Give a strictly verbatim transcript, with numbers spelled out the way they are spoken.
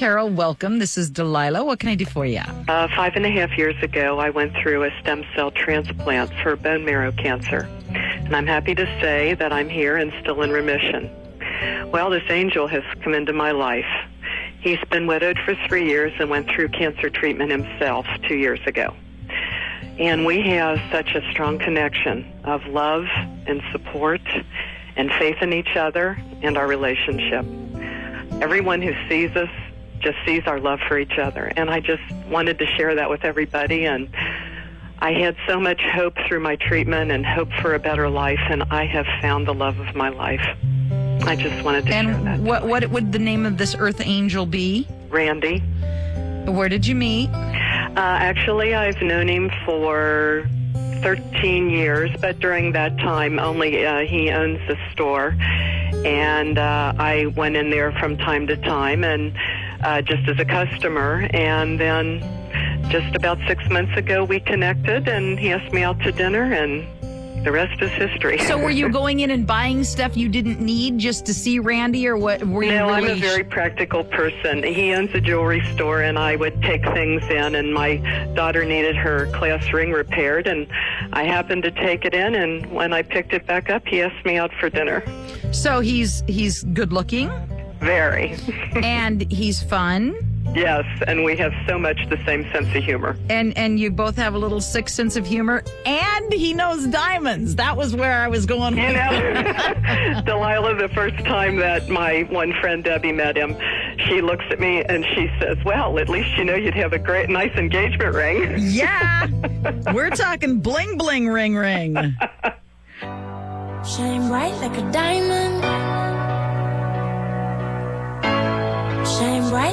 Terrell, welcome. This is Delilah. What can I do for you? Uh, five and a half years ago, I went through a stem cell transplant for bone marrow cancer. And I'm happy to say that I'm here and still in remission. Well, this angel has come into my life. He's been widowed for three years and went through cancer treatment himself two years ago. And we have such a strong connection of love and support and faith in each other and our relationship. Everyone who sees us just sees our love for each other. And I just wanted to share that with everybody. And I had so much hope through my treatment and hope for a better life, and I have found the love of my life. I just wanted to and share that. And what, what would the name of this earth angel be? Randy. Where did you meet? Uh, actually, I've known him for thirteen years, but during that time, only uh, he owns the store. And uh, I went in there from time to time, and uh, just as a customer. And then just about six months ago, we connected, and he asked me out to dinner, and the rest is history. So were you going in and buying stuff you didn't need just to see Randy, or what? Were you no, really I'm a very practical person. He owns a jewelry store, and I would take things in, and my daughter needed her class ring repaired, and I happened to take it in, and when I picked it back up, he asked me out for dinner. So he's he's good looking? Very. And he's fun? Yes, and we have so much the same sense of humor. And and you both have a little sick sense of humor, and he knows diamonds. That was where I was going with You know, Delilah, the first time that my one friend Debbie met him, she looks at me and she says, well, at least you know you'd have a great, nice engagement ring. Yeah, we're talking bling, bling, ring, ring. Shine bright like a diamond. Shine bright